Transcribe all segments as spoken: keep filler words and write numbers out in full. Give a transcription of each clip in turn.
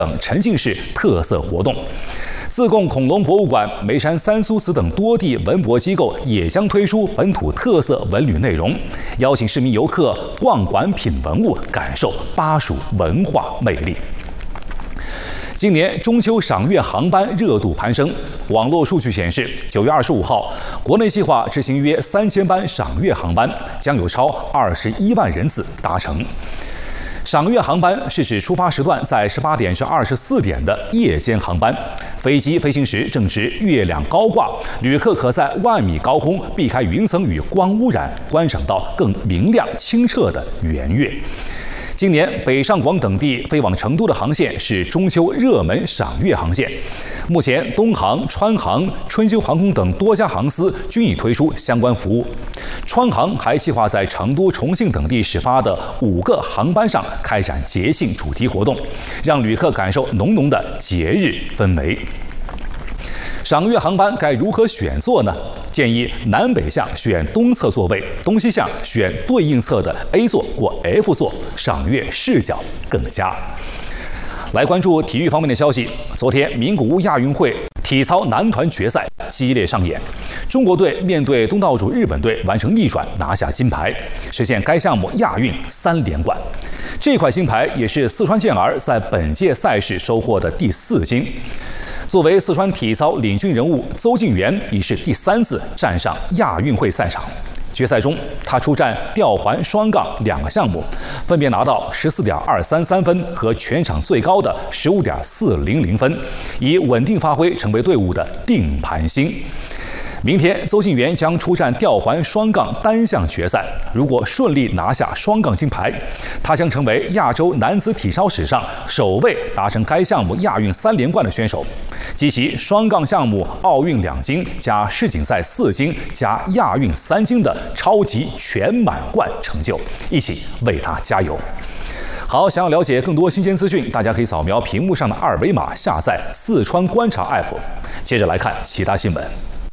等沉浸式特色活动。自贡恐龙博物馆、眉山三苏祠等多地文博机构也将推出本土特色文旅内容，邀请市民游客逛馆品文物，感受巴蜀文化魅力。今年中秋赏月航班热度攀升，网络数据显示，九月二十五号，国内计划执行约三千班赏月航班，将有超二十一万人次搭乘。赏月航班是指出发时段在十八点至二十四点的夜间航班，飞机飞行时正值月亮高挂，旅客可在万米高空避开云层与光污染，观赏到更明亮清澈的圆月。今年北上广等地飞往成都的航线是中秋热门赏月航线。目前，东航、川航、春秋航空等多家航司均已推出相关服务。川航还计划在成都、重庆等地始发的五个航班上开展节庆主题活动，让旅客感受浓浓的节日氛围。赏月航班该如何选座呢？建议南北向选东侧座位，东西向选对应侧的 A 座或 F 座，赏月视角更佳。来关注体育方面的消息。昨天，名古屋亚运会体操男团决赛激烈上演，中国队面对东道主日本队完成逆转，拿下金牌，实现该项目亚运三连冠。这块金牌也是四川健儿在本届赛事收获的第四金。作为四川体操领军人物，邹敬园已是第三次站上亚运会赛场。决赛中，他出战吊环双杠两个项目，分别拿到十四点二三三分和全场最高的十五点四零零分，以稳定发挥成为队伍的定盘星。明天，邹敬园将出战吊环双杠单项决赛。如果顺利拿下双杠金牌，他将成为亚洲男子体操史上首位达成该项目亚运三连冠的选手，集齐双杠项目奥运两金加世锦赛四金加亚运三金的超级全满贯成就。一起为他加油！好，想要了解更多新鲜资讯，大家可以扫描屏幕上的二维码下载四川观察 A P P。接着来看其他新闻。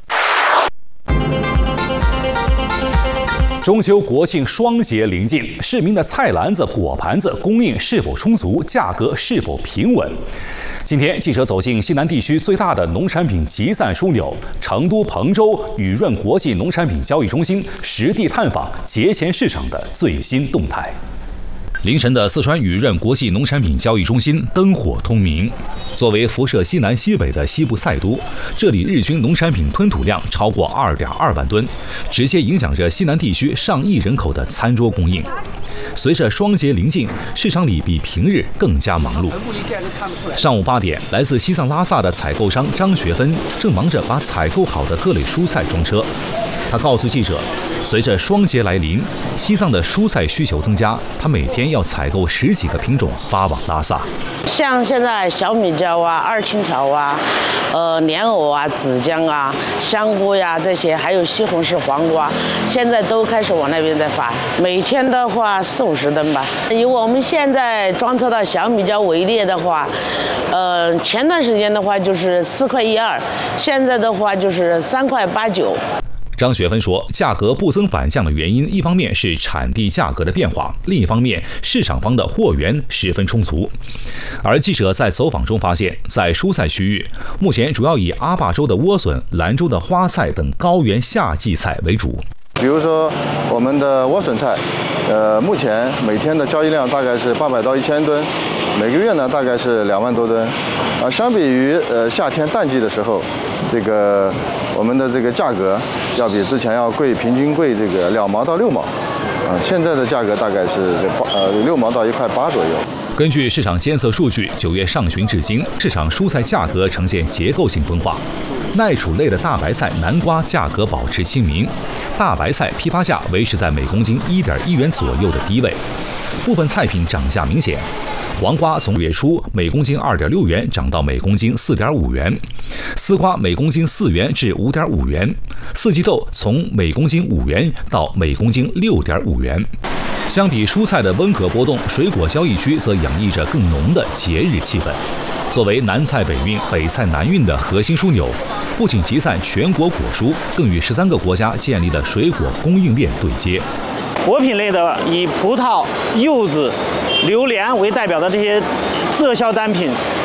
中秋国庆双节临近，市民的菜篮子、果盘子供应是否充足，价格是否平稳？今天，记者走进西南地区最大的农产品集散枢纽——成都彭州雨润国际农产品交易中心，实地探访节前市场的最新动态。凌晨的四川雨润国际农产品交易中心灯火通明。作为辐射西南西北的西部赛都，这里日均农产品吞吐量超过二点二万吨，直接影响着西南地区上亿人口的餐桌供应。随着双节临近，市场里比平日更加忙碌。上午八点，来自西藏拉萨的采购商张学芬正忙着把采购好的各类蔬菜装车。他告诉记者，随着双节来临，西藏的蔬菜需求增加，他每天要采购十几个品种发往拉萨。 像现在小米椒啊、二青条啊、呃莲藕啊、紫姜啊、香菇呀这些，还有西红柿、黄瓜，现在都开始往那边在发。每天的话四五十吨吧。以我们现在装车的小米椒为例的话，呃前段时间的话就是四块一二，现在的话就是三块八九。 张学芬说，价格不增反降的原因，一方面是产地价格的变化，另一方面市场方的货源十分充足。而记者在走访中发现，在蔬菜区域，目前主要以阿坝州的莴笋、兰州的花菜等高原夏季菜为主。 比如说我们的莴笋菜，呃，目前每天的交易量大概是八百到一千吨，每个月呢大概是两万多吨。啊，相比于呃夏天淡季的时候，这个我们的这个价格要比之前要贵，平均贵这个两毛到六毛。啊，现在的价格大概是呃六毛到一块八左右。 根据市场监测数据，九月上旬至今，市场蔬菜价格呈现结构性分化。耐储类的大白菜、南瓜价格保持亲民，大白菜批发价维持在每公斤一点一元左右的低位。部分菜品涨价明显，黄瓜从月初每公斤二点六元涨到每公斤四点五元，丝瓜每公斤四元至五点五元，四季豆从每公斤五元到每公斤六点五元。相比蔬菜的温和波动，水果交易区则洋溢着更浓的节日气氛。作为南菜北运、北菜南运的核心枢纽，不仅集散全国果蔬，更与十三个国家建立了水果供应链对接。 果品类的以葡萄、柚子、榴莲为代表的这些热销单品，